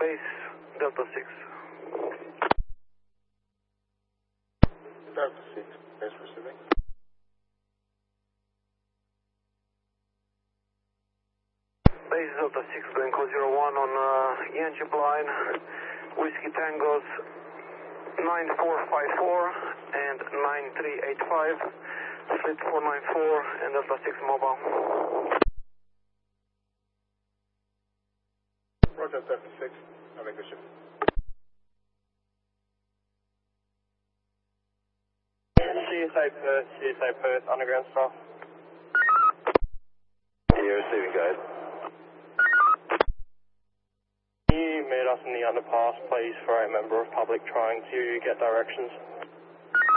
base Delta 6. Delta 6, base receiving. Base Delta 6, doing code 01 on Yankee line, Whiskey Tangos 9454 and 9385, split 494 and Delta 6 mobile. Roger, Delta 6, have a good shift. CSA Perth, underground staff. Yeah, receiving guys. Can you meet us in the underpass, please, for a member of public trying to get directions?